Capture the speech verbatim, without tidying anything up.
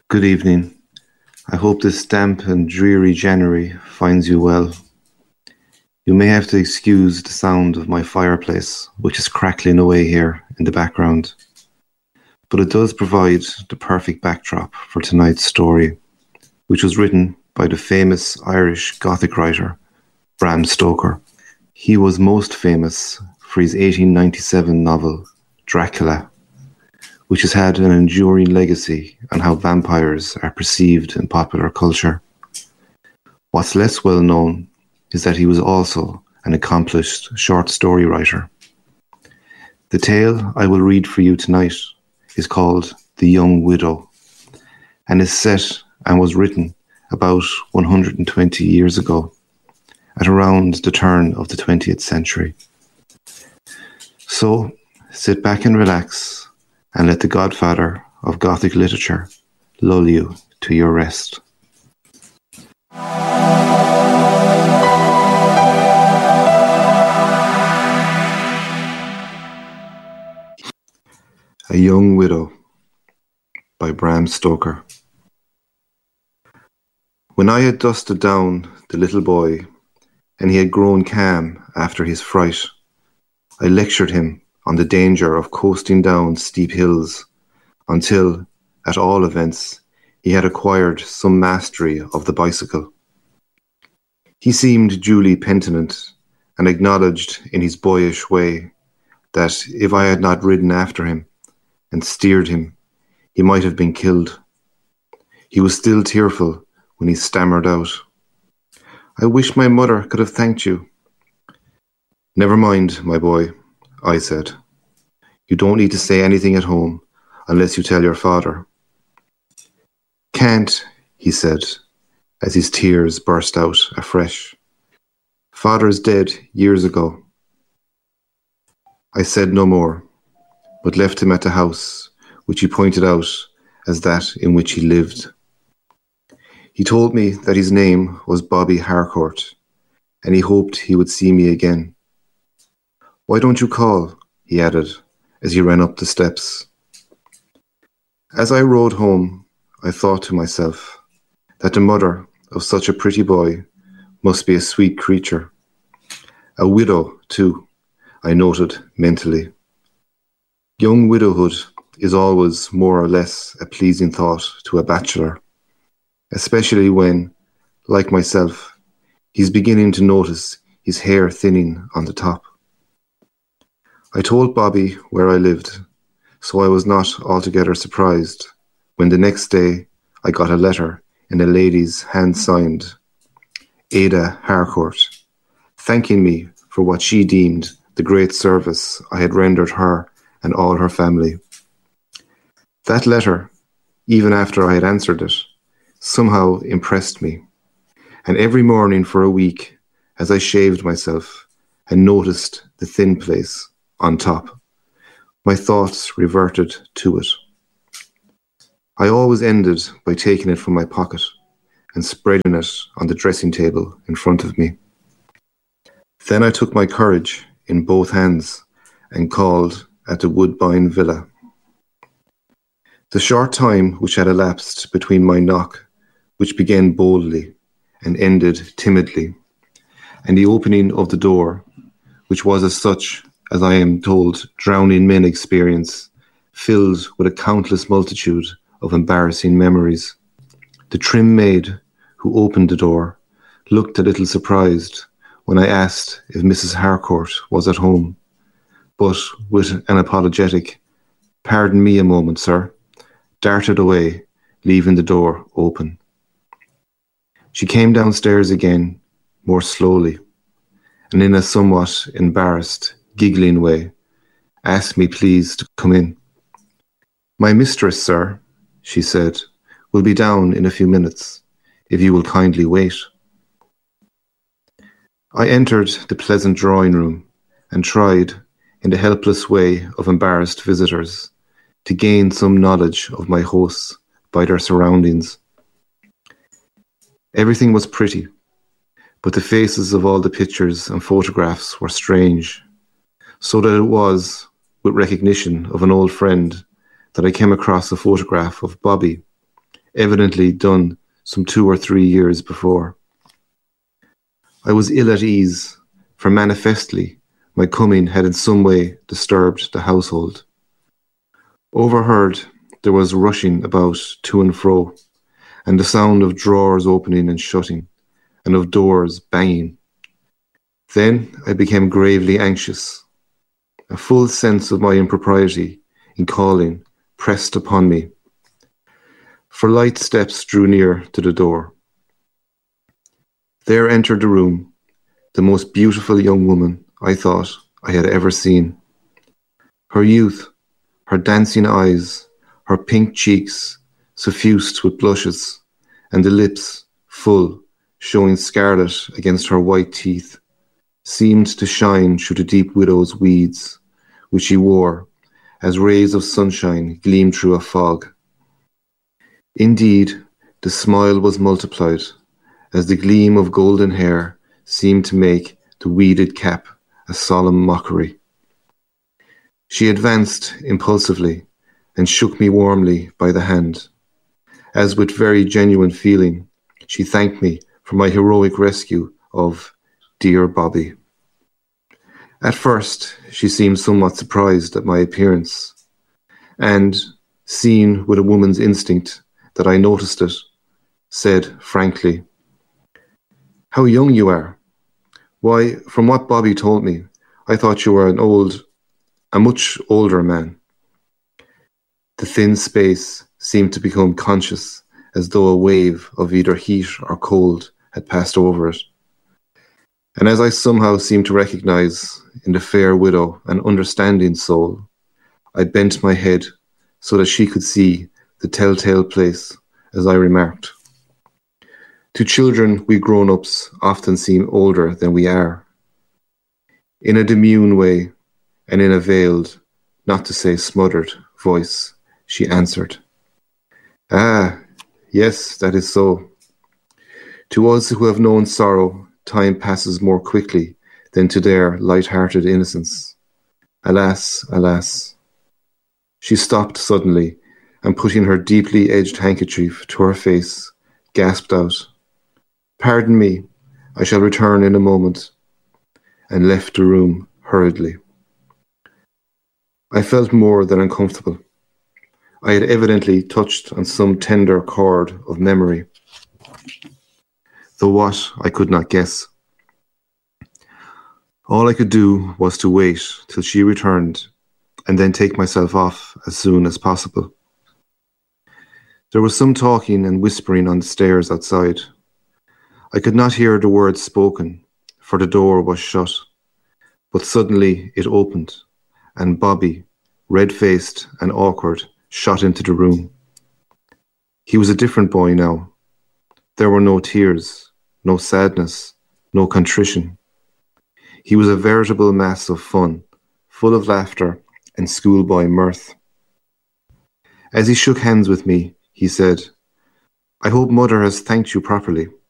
Good evening. I hope this damp and dreary January finds you well. You may have to excuse the sound of my fireplace, which is crackling away here in the background, but it does provide the perfect backdrop for tonight's story, which was written by the famous Irish Gothic writer Bram Stoker. He was most famous for his eighteen ninety-seven novel Dracula, which has had an enduring legacy on how vampires are perceived in popular culture. What's less well known is that he was also an accomplished short story writer. The tale I will read for you tonight is called The Young Widow, and is set and was written about one hundred twenty years ago, at around the turn of the twentieth century. So, sit back and relax, and let the godfather of Gothic literature lull you to your rest. A Young Widow by Bram Stoker. When I had dusted down the little boy, and he had grown calm after his fright, I lectured him on the danger of coasting down steep hills, until, at all events, he had acquired some mastery of the bicycle. He seemed duly penitent, and acknowledged in his boyish way that if I had not ridden after him and steered him, he might have been killed. He was still tearful when he stammered out, "I wish my mother could have thanked you." "Never mind, my boy," I said. "You don't need to say anything at home unless you tell your father." "Can't," he said, as his tears burst out afresh. "Father's dead years ago." I said no more, but left him at the house, which he pointed out as that in which he lived. He told me that his name was Bobby Harcourt, and he hoped he would see me again. "Why don't you call?" he added, as he ran up the steps. As I rode home, I thought to myself that the mother of such a pretty boy must be a sweet creature. A widow, too, I noted mentally. Young widowhood is always more or less a pleasing thought to a bachelor, especially when, like myself, he's beginning to notice his hair thinning on the top. I told Bobby where I lived, so I was not altogether surprised when the next day I got a letter in a lady's hand-signed Ada Harcourt, thanking me for what she deemed the great service I had rendered her and all her family. That letter, even after I had answered it, somehow impressed me, and every morning for a week, as I shaved myself and noticed the thin place on top, my thoughts reverted to it. I always ended by taking it from my pocket and spreading it on the dressing table in front of me. Then I took my courage in both hands and called at the Woodbine Villa. The short time which had elapsed between my knock, which began boldly and ended timidly, and the opening of the door, which was as such as I am told drowning men experience, filled with a countless multitude of embarrassing memories. The trim maid who opened the door looked a little surprised when I asked if Missus Harcourt was at home, but with an apologetic, "Pardon me a moment, sir," darted away, leaving the door open. She came downstairs again, more slowly, and in a somewhat embarrassed, giggling way, asked me please to come in. "My mistress, sir," she said, "will be down in a few minutes, if you will kindly wait." I entered the pleasant drawing-room and tried, in the helpless way of embarrassed visitors, to gain some knowledge of my hosts by their surroundings. Everything was pretty, but the faces of all the pictures and photographs were strange, so that it was, with recognition of an old friend, that I came across a photograph of Bobby, evidently done some two or three years before. I was ill at ease, for manifestly my coming had in some way disturbed the household. Overheard, there was rushing about to and fro, and the sound of drawers opening and shutting, and of doors banging. Then I became gravely anxious. A full sense of my impropriety in calling pressed upon me, for light steps drew near to the door. There entered the room the most beautiful young woman I thought I had ever seen. Her youth, her dancing eyes, her pink cheeks suffused with blushes, and the lips, full, showing scarlet against her white teeth, seemed to shine through the deep widow's weeds, which she wore, as rays of sunshine gleamed through a fog. Indeed, the smile was multiplied, as the gleam of golden hair seemed to make the weeded cap a solemn mockery. She advanced impulsively and shook me warmly by the hand, as with very genuine feeling she thanked me for my heroic rescue of dear Bobby. At first, she seemed somewhat surprised at my appearance, and, seeing with a woman's instinct that I noticed it, said frankly, "How young you are! Why, from what Bobby told me, I thought you were an old, a much older man." The thin space seemed to become conscious, as though a wave of either heat or cold had passed over it. And as I somehow seemed to recognize in the fair widow an understanding soul, I bent my head so that she could see the telltale place, as I remarked, "To children, we grown-ups often seem older than we are." In a demure way, and in a veiled, not to say smothered, voice, she answered, "Ah, yes, that is so. To us who have known sorrow, time passes more quickly than to their light-hearted innocence. Alas, alas." She stopped suddenly, and putting her deeply edged handkerchief to her face, gasped out, "Pardon me, I shall return in a moment," and left the room hurriedly. I felt more than uncomfortable. I had evidently touched on some tender chord of memory, though what I could not guess. All I could do was to wait till she returned, and then take myself off as soon as possible. There was some talking and whispering on the stairs outside. I could not hear the words spoken, for the door was shut, but suddenly it opened, and Bobby, red-faced and awkward, shot into the room. He was a different boy now. There were no tears, no sadness, no contrition. He was a veritable mass of fun, full of laughter and schoolboy mirth. As he shook hands with me, he said, "I hope Mother has thanked you properly.